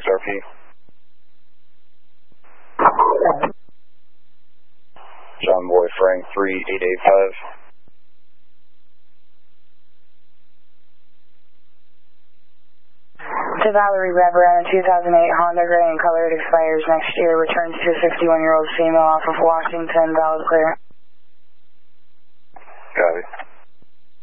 RP. John Boy, Frank 3885. To Valerie Beveran, 2008 Honda Gray in color. It expires next year. Returns to a 61-year-old female off of Washington. Valid clear. Copy.